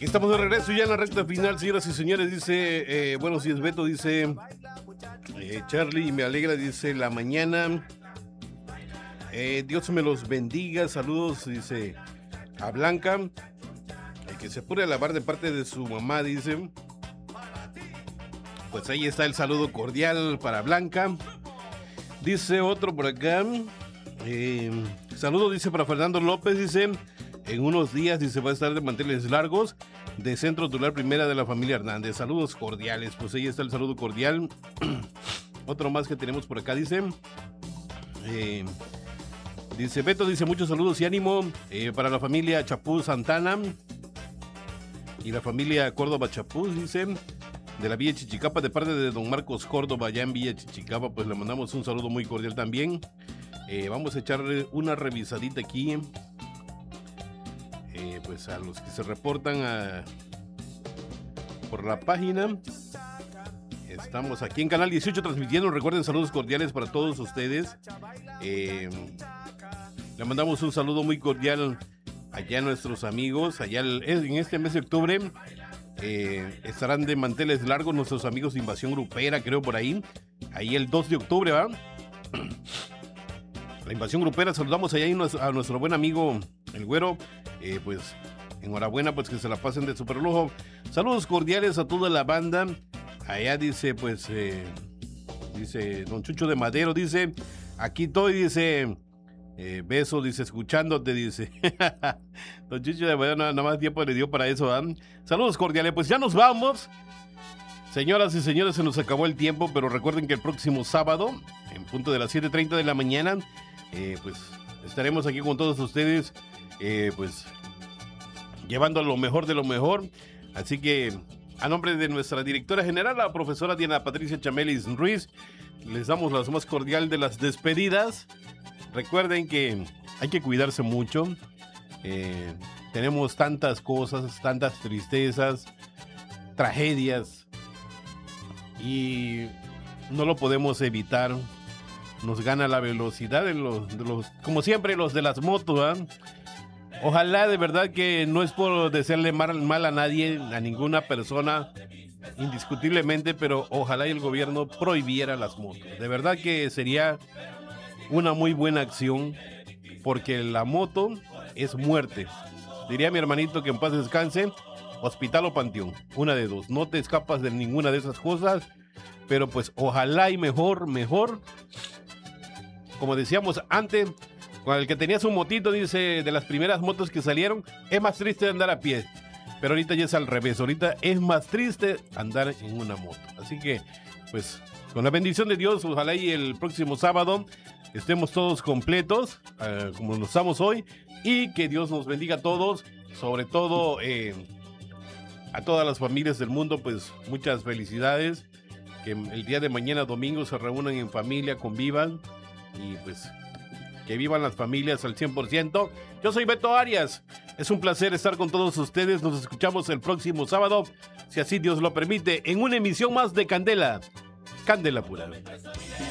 Aquí estamos de regreso ya en la recta final, señoras y señores. Dice, buenos días, Beto. Dice Charlie, me alegra, dice la mañana. Dios me los bendiga. Saludos, dice a Blanca. Que se apure a lavar de parte de su mamá, dice. Pues ahí está el saludo cordial para Blanca. Dice otro por acá. Saludo, dice, para Fernando López, dice. En unos días, dice, va a estar de manteles largos de Centro Tular Primera de la familia Hernández. Saludos cordiales. Pues ahí está el saludo cordial. Otro más que tenemos por acá, dice. Dice Beto, dice, muchos saludos y ánimo para la familia Chapuz Santana y la familia Córdoba Chapuz, dice, de la Villa Chichicapa, de parte de don Marcos Córdoba, allá en Villa Chichicapa. Pues le mandamos un saludo muy cordial también. Vamos a echarle una revisadita aquí. Pues a los que se reportan por la página. Estamos aquí en Canal 18 transmitiendo. Recuerden, saludos cordiales para todos ustedes. Le mandamos un saludo muy cordial allá a nuestros amigos. Allá en este mes de octubre estarán de manteles largos nuestros amigos de Invasión Grupera, creo por ahí. Ahí el 2 de octubre, ¿va? La Invasión Grupera, saludamos allá a nuestro buen amigo el Güero. Pues enhorabuena, pues que se la pasen de super lujo. Saludos cordiales a toda la banda. Allá dice, pues, dice don Chucho de Madero, dice, aquí estoy, dice, beso, dice, escuchándote, dice. Don Chucho de Madero nada más tiempo le dio para eso, ¿eh? Saludos cordiales, pues ya nos vamos. Señoras y señores, se nos acabó el tiempo, pero recuerden que el próximo sábado, en punto de las 7:30 de la mañana, pues estaremos aquí con todos ustedes, pues llevando lo mejor de lo mejor. Así que a nombre de nuestra directora general, la profesora Diana Patricia Chamelis Ruiz, les damos las más cordial de las despedidas. Recuerden que hay que cuidarse mucho. Tenemos tantas cosas, tantas tristezas, tragedias, y no lo podemos evitar. Nos gana la velocidad de los como siempre, los de las motos, ¿eh? Ojalá, de verdad, que no es por desearle mal a nadie, a ninguna persona, indiscutiblemente, pero ojalá y el gobierno prohibiera las motos. De verdad que sería una muy buena acción, porque la moto es muerte. Diría mi hermanito, que en paz descanse, hospital o panteón, una de dos. No te escapas de ninguna de esas cosas, pero pues ojalá y mejor, como decíamos antes, con el que tenía su motito, dice, de las primeras motos que salieron, es más triste andar a pie. Pero ahorita ya es al revés, ahorita es más triste andar en una moto. Así que, pues, con la bendición de Dios, ojalá y el próximo sábado estemos todos completos, como lo estamos hoy, y que Dios nos bendiga a todos, sobre todo a todas las familias del mundo. Pues muchas felicidades, que el día de mañana, domingo, se reúnan en familia, convivan, y pues que vivan las familias al 100%. Yo soy Beto Arias. Es un placer estar con todos ustedes. Nos escuchamos el próximo sábado, si así Dios lo permite, en una emisión más de Candela. Candela Pura.